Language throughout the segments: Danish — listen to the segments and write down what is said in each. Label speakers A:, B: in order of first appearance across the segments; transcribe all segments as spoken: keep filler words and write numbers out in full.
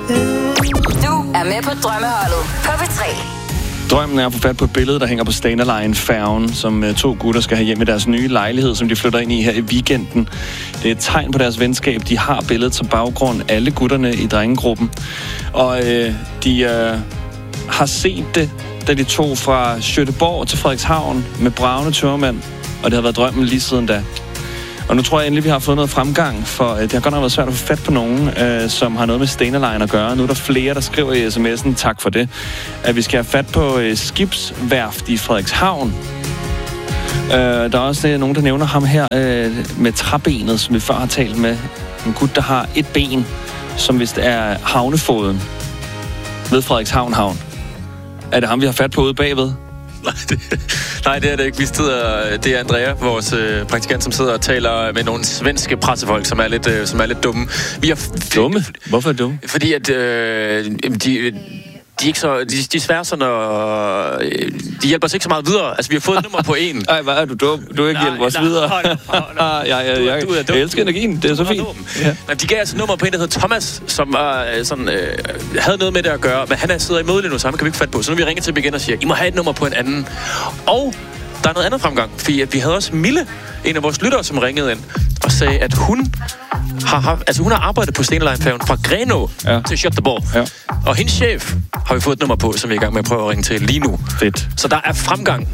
A: Du er med på Drømmeholdet på P tre.
B: Drømmen er at få fat på et billede, der hænger på Stena Line-færgen, som uh, to gutter skal have hjem i deres nye lejlighed, som de flytter ind i her i weekenden. Det er et tegn på deres venskab. De har billedet som baggrund, alle gutterne i drengegruppen. Og uh, de uh, har set det, da de tog fra Göteborg til Frederikshavn med Braune tørmand, og det har været drømmen lige siden da. Og nu tror jeg endelig, vi har fået noget fremgang, for det har godt nok været svært at få fat på nogen, øh, som har noget med Stena Line at gøre. Nu er der flere, der skriver i sms'en, tak for det, at vi skal have fat på øh, skibsværft i Frederikshavn. Øh, der er også øh, nogen, der nævner ham her øh, med træbenet, som vi før har talt med. En gut, der har et ben, som vist er havnefoden ved Frederikshavn Havn. Er det ham, vi har fat på ude bagved?
C: Nej, det, nej, det er det ikke. Vi sidder, det er Andrea, vores øh, praktikant, som sidder og taler med nogle svenske pressefolk, som er lidt, øh, som er lidt dumme. Vi er
B: dumme? Hvorfor er dumme?
C: Fordi at øh, de... De er, ikke så, de, de er svære sådan og de hjælper os ikke så meget videre. Altså, vi har fået et nummer på en.
B: Ej, hvad er du dum? Du vil ikke hjælpe os videre.
C: Hold, hold, hold.
B: ja, ja, ja, jeg, jeg elsker energien. Det er så fint.
C: Ja. Nej, de gav altså et nummer på en, der hedder Thomas, som var, sådan, øh, havde noget med det at gøre. Men han er sidder i møde lige nu, så ham kan vi ikke fatte på. Så nu vi ringer til dem igen og siger, I må have et nummer på en anden. Og der er noget andet fremgang. Fordi at vi havde også Mille, en af vores lyttere, som ringede ind og sagde, at hun har, haft, altså hun har arbejdet på Stena Line-færgen fra Grenå ja. til Göteborg. Ja. Og hendes chef har vi fået et nummer på, som vi er i gang med at prøve at ringe til lige nu.
B: Fedt.
C: Så der er fremgang.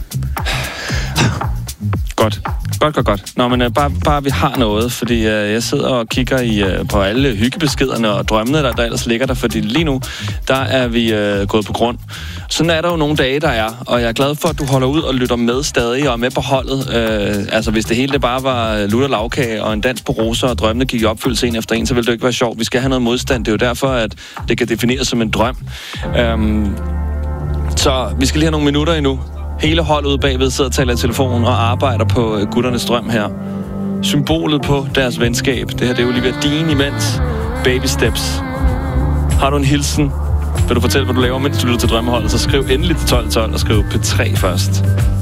B: Godt. Godt, godt, godt. Nå, men uh, bare, bare vi har noget, fordi uh, jeg sidder og kigger i, uh, på alle hyggebeskederne og drømmene, der, der ellers ligger der, fordi lige nu, der er vi uh, gået på grund. Sådan er der jo nogle dage, der er, og jeg er glad for, at du holder ud og lytter med stadig og er med på holdet. Uh, altså, hvis det hele det bare var lutter lavkage og en dans på roser, og drømmene gik i opfyldelse en efter en, så ville det ikke være sjovt. Vi skal have noget modstand. Det er jo derfor, at det kan defineres som en drøm. Um, så vi skal lige have nogle minutter endnu. Hele holdet ude bagved sidder og taler i telefonen og arbejder på gutternes drøm her. Symbolet på deres venskab. Det her, det er Olivia Dean imens. Baby Steps. Har du en hilsen? Vil du fortælle, hvad du laver, mens du lytter til drømmeholdet, så skriv endelig til tolv tolv og skriv P tre først.